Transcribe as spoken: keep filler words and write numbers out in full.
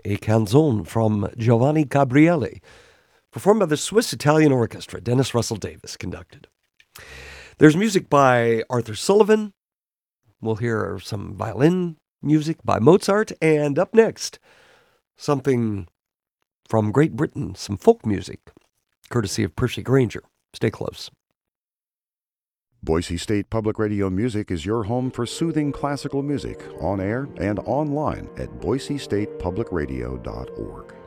a canzone from Giovanni Gabrieli, performed by the Swiss-Italian Orchestra. Dennis Russell Davis conducted. There's music by Arthur Sullivan. We'll hear some violin music by Mozart. And up next, something from Great Britain, some folk music, courtesy of Percy Granger. Stay close. Boise State Public Radio Music is your home for soothing classical music, on air and online at boise state public radio dot org.